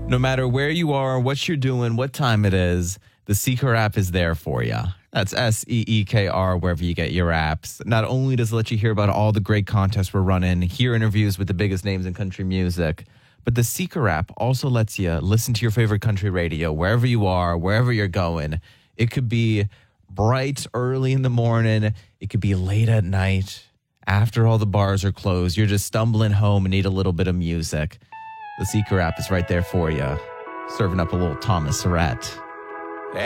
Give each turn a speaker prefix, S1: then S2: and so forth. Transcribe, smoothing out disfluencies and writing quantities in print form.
S1: No matter where you are, what you're doing, what time it is, the Seeker app is there for you. That's SEEKR, wherever you get your apps. Not only does it let you hear about all the great contests we're running, hear interviews with the biggest names in country music, but the Seeker app also lets you listen to your favorite country radio wherever you are, wherever you're going. It could be bright early in the morning. It could be late at night. After all the bars are closed, you're just stumbling home and need a little bit of music. The Seeker app is right there for you, serving up a little Thomas Surratt.